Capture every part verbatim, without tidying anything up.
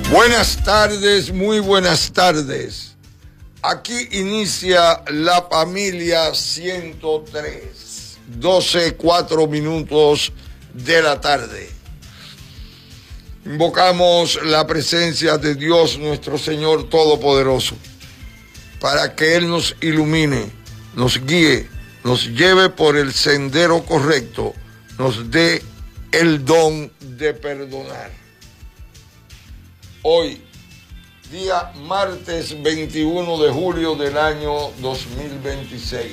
Buenas tardes, muy buenas tardes. Aquí inicia la familia ciento tres, doce, cuatro minutos de la tarde. Invocamos la presencia de Dios, nuestro Señor Todopoderoso, para que Él nos ilumine, nos guíe, nos lleve por el sendero correcto, nos dé el don de perdonar. Hoy, día martes veintiuno de julio del año dos mil veintiséis.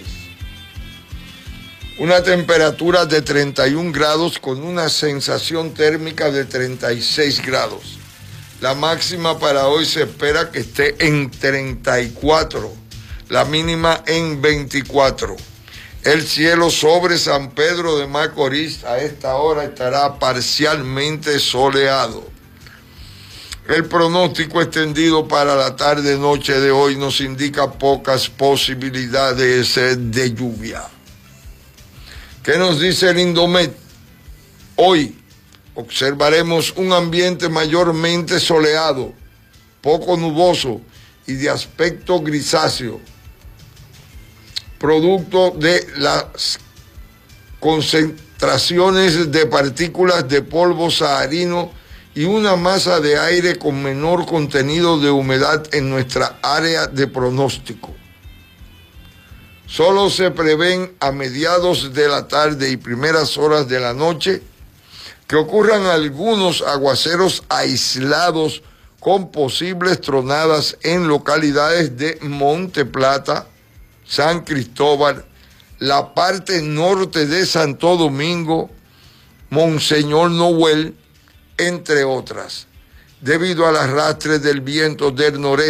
Una temperatura de treinta y un grados con una sensación térmica de treinta y seis grados. La máxima para hoy se espera que esté en treinta y cuatro, la mínima en veinticuatro. El cielo sobre San Pedro de Macorís a esta hora estará parcialmente soleado. El pronóstico extendido para la tarde-noche de hoy nos indica pocas posibilidades de lluvia. ¿Qué nos dice el Indomet? Hoy observaremos un ambiente mayormente soleado, poco nuboso y de aspecto grisáceo, producto de las concentraciones de partículas de polvo saharino y una masa de aire con menor contenido de humedad en nuestra área de pronóstico. Solo se prevén a mediados de la tarde y primeras horas de la noche que ocurran algunos aguaceros aislados con posibles tronadas en localidades de Monte Plata, San Cristóbal, la parte norte de Santo Domingo, Monseñor Noel, entre otras, debido al arrastre del viento del noreste